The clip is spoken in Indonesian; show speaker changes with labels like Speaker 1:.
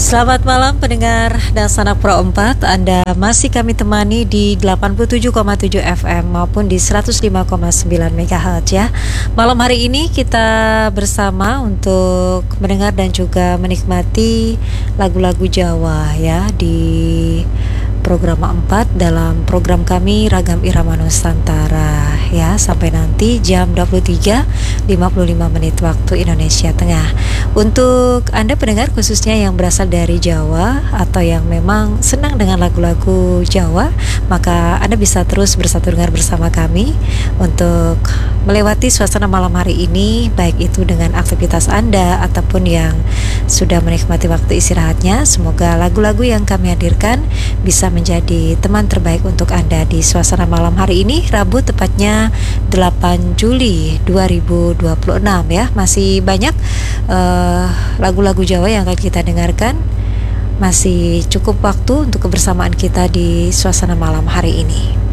Speaker 1: Selamat malam pendengar dan sanak Pro 4. Anda masih kami temani di 87,7 FM maupun di 105,9 MHz ya. Malam hari ini kita bersama untuk mendengar dan juga menikmati lagu-lagu Jawa ya di program 4 dalam program kami Ragam Irama Nusantara ya, sampai nanti jam 23.55 waktu Indonesia Tengah. Untuk Anda pendengar khususnya yang berasal dari Jawa atau yang memang senang dengan lagu-lagu Jawa, maka Anda bisa terus bersatu dengar bersama kami untuk melewati suasana malam hari ini, baik itu dengan aktivitas Anda ataupun yang sudah menikmati waktu istirahatnya. Semoga lagu-lagu yang kami hadirkan bisa menjadi teman terbaik untuk Anda di suasana malam hari ini, Rabu tepatnya 8 Juli 2026 ya. Masih banyak lagu-lagu Jawa yang akan kita dengarkan. Masih cukup waktu untuk kebersamaan kita di suasana malam hari ini.